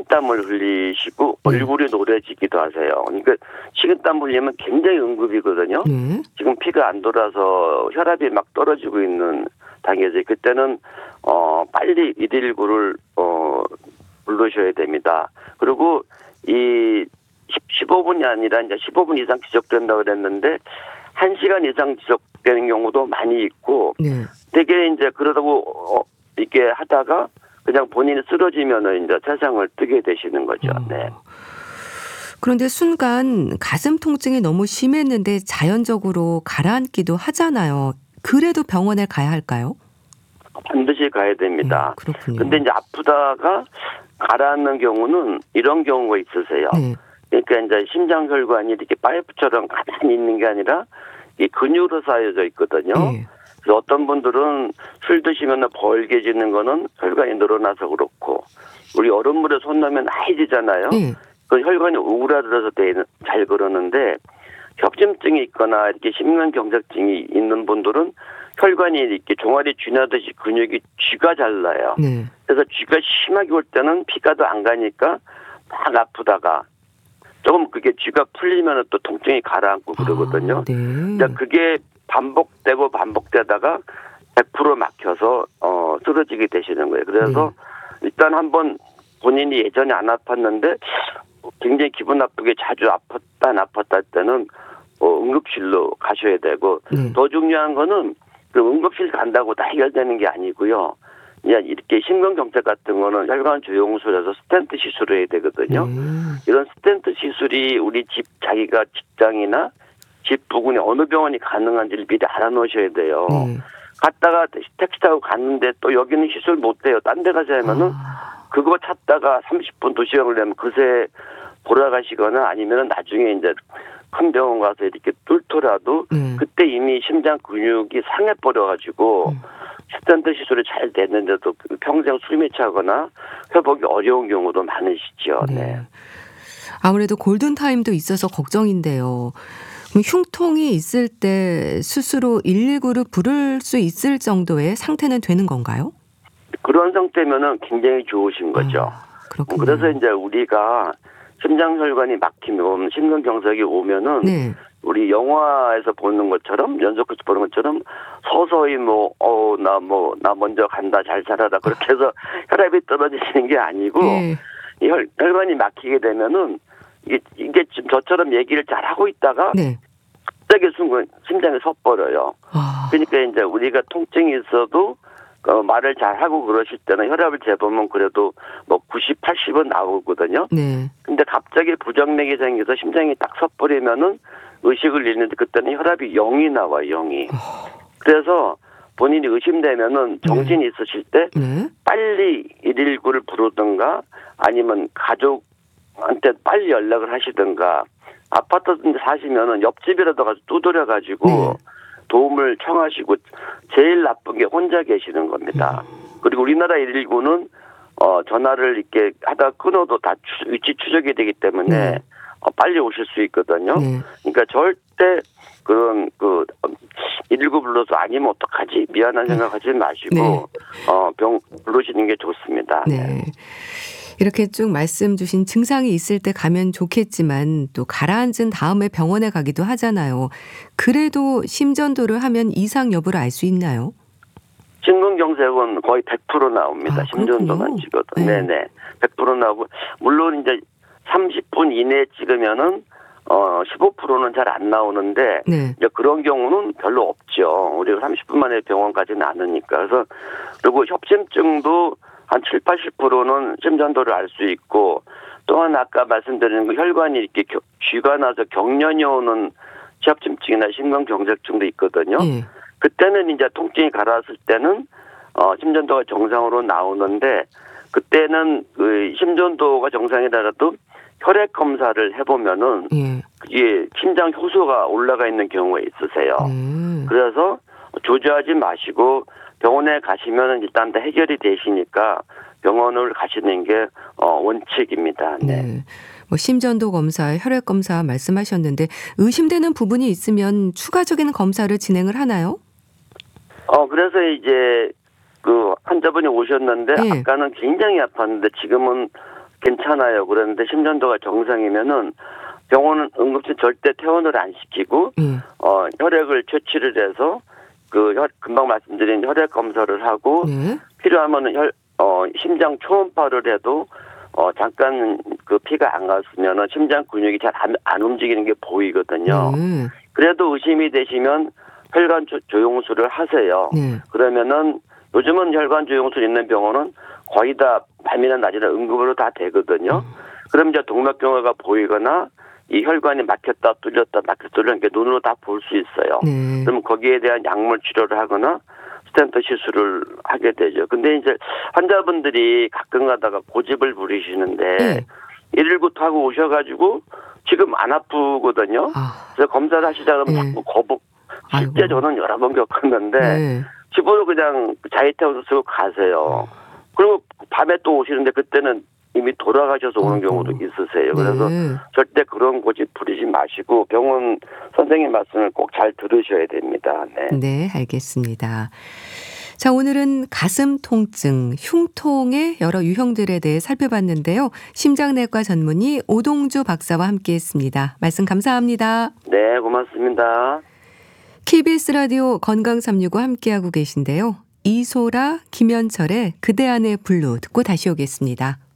식은땀을 흘리시고 얼굴이 노래지기도 하세요. 그러니까 식은땀 흘리면 굉장히 응급이거든요. 지금 피가 안 돌아서 혈압이 막 떨어지고 있는 단계죠. 그때는 빨리 119를 부르셔야 됩니다. 그리고 이 15분이 아니라 이제 15분 이상 지속된다고 그랬는데 1시간 이상 지속되는 경우도 많이 있고 되게 이제 그러다고 이렇게 하다가 그냥 본인이 쓰러지면은 이제 세상을 뜨게 되시는 거죠. 네. 그런데 순간 가슴 통증이 너무 심했는데 자연적으로 가라앉기도 하잖아요. 그래도 병원에 가야 할까요? 반드시 가야 됩니다. 그렇군요. 근데 이제 아프다가 가라앉는 경우는 이런 경우가 있으세요. 그러니까 이제 심장혈관이 이렇게 파이프처럼 가만히 있는 게 아니라 이 근육으로 쌓여져 있거든요. 그래서 어떤 분들은 술 드시면 벌게지는 거는 혈관이 늘어나서 그렇고 우리 얼음물에 손 넣으면 하얘지잖아요. 그 혈관이 오그라들어서 잘 그러는데 협심증이 있거나 이렇게 심근경색증이 있는 분들은 혈관이 이렇게 종아리 쥐나듯이 근육이 쥐가 잘 나요. 그래서 쥐가 심하게 올 때는 피가 더 안 가니까 막 아프다가 조금 그게 쥐가 풀리면 또 통증이 가라앉고 그러거든요. 그러니까 그게 반복되다가 100% 막혀서 쓰러지게 되시는 거예요. 그래서 일단 한번 본인이 예전에 안 아팠는데 굉장히 기분 나쁘게 자주 아팠다 할 때는 응급실로 가셔야 되고 더 중요한 거는 그 응급실 간다고 다 해결되는 게 아니고요. 그냥 이렇게 심근경색 같은 거는 혈관 조영술에서 스텐트 시술을 해야 되거든요. 이런 스텐트 시술이 우리 자기가 직장이나 집 부근에 어느 병원이 가능한지를 미리 알아놓으셔야 돼요. 갔다가 택시 타고 갔는데 또 여기는 시술 못해요. 딴 데 가자 하면은 그거 찾다가 30분, 2시간 걸리면 그새 돌아가시거나 아니면 나중에 이제 큰 병원 가서 이렇게 뚫더라도 그때 이미 심장 근육이 상해버려가지고 스텐트 시술이 잘 됐는데도 평생 숨이 차거나 회복이 어려운 경우도 많으시죠. 네. 아무래도 골든타임도 있어서 걱정인데요. 그럼 흉통이 있을 때 스스로 119를 부를 수 있을 정도의 상태는 되는 건가요? 그런 상태면은 굉장히 좋으신 거죠. 그렇군요. 그래서 이제 우리가 심장혈관이 막히면 심근경색이 오면은 우리 영화에서 보는 것처럼 연속해서 보는 것처럼 서서히 나 먼저 간다 잘 살아라 그렇게 해서 혈압이 떨어지시는 게 아니고 이 혈관이 막히게 되면은 이게 지금 저처럼 얘기를 잘 하고 있다가 갑자기 순간 심장이 섰버려요. 그러니까 이제 우리가 통증이 있어도 말을 잘 하고 그러실 때는 혈압을 재보면 그래도 90, 80은 나오거든요. 근데 갑자기 부정맥이 생겨서 심장이 딱 섰버리면은 의식을 잃는데 그때는 혈압이 0이 나와요. 0이. 그래서 본인이 의심되면은 정신이 있으실 때 빨리 119를 부르든가 아니면 가족한테 빨리 연락을 하시든가 아파트 사시면은 옆집이라도 가서 두드려가지고 도움을 청하시고 제일 나쁜 게 혼자 계시는 겁니다. 그리고 우리나라 119는 전화를 이렇게 하다 끊어도 다 위치 추적이 되기 때문에 빨리 오실 수 있거든요. 그러니까 절대 그런 119 불러서 아니면 어떡하지 미안한 생각하지 마시고 병 부르시는 게 좋습니다. 이렇게 쭉 말씀 주신 증상이 있을 때 가면 좋겠지만 또 가라앉은 다음에 병원에 가기도 하잖아요. 그래도 심전도를 하면 이상 여부를 알 수 있나요? 심근경색은 거의 100% 나옵니다. 심전도만 찍어도. 100% 나오고 물론 이제 30분 이내에 찍으면은 15%는 잘 안 나오는데 이제 그런 경우는 별로 없죠. 우리가 30분 만에 병원 가지는 않으니까. 그래서 그리고 협심증도 한 7, 80%는 심전도를 알 수 있고 또한 아까 말씀드린 그 혈관이 이렇게 쥐가 나서 경련이 오는 협심증이나 심근경색증도 있거든요. 그때는 이제 통증이 가라앉을 때는 심전도가 정상으로 나오는데 그때는 그 심전도가 정상이라도 혈액 검사를 해보면은 이게 심장 효소가 올라가 있는 경우가 있으세요. 그래서 조절하지 마시고 병원에 가시면은 일단 다 해결이 되시니까 병원을 가시는 게 원칙입니다. 심전도 검사, 혈액 검사 말씀하셨는데 의심되는 부분이 있으면 추가적인 검사를 진행을 하나요? 그래서 이제 그 환자분이 오셨는데 아까는 굉장히 아팠는데 지금은 괜찮아요. 그런데 심전도가 정상이면은 병원은 응급실 절대 퇴원을 안 시키고 혈액을 채취를 해서 금방 말씀드린 혈액 검사를 하고 필요하면은 심장 초음파를 해도 잠깐 그 피가 안 갔으면은 심장 근육이 잘 안 움직이는 게 보이거든요. 그래도 의심이 되시면 혈관 조영술을 하세요. 그러면은 요즘은 혈관 조영술 있는 병원은 거의 다 밤이나 낮이나 응급으로 다 되거든요. 그럼 이제 동맥경화가 보이거나 이 혈관이 막혔다 뚫렸다 이렇게 눈으로 다 볼 수 있어요. 그럼 거기에 대한 약물 치료를 하거나 스텐트 시술을 하게 되죠. 근데 이제 환자분들이 가끔 가다가 고집을 부리시는데 119 타고 오셔가지고 지금 안 아프거든요. 그래서 검사를 하시자 그러면 자꾸 거북. 실제 저는 여러 번 겪었는데 집으로 그냥 자이태워서 쓰고 가세요. 그리고 밤에 또 오시는데 그때는 이미 돌아가셔서 오는 경우도 있으세요. 그래서 절대 그런 고집 부리지 마시고 병원 선생님 말씀을 꼭 잘 들으셔야 됩니다. 네, 알겠습니다. 자, 오늘은 가슴 통증, 흉통의 여러 유형들에 대해 살펴봤는데요. 심장내과 전문의 오동주 박사와 함께했습니다. 말씀 감사합니다. 네, 고맙습니다. KBS 라디오 건강365 함께하고 계신데요. 이소라, 김현철의 그대 안의 블루 듣고 다시 오겠습니다.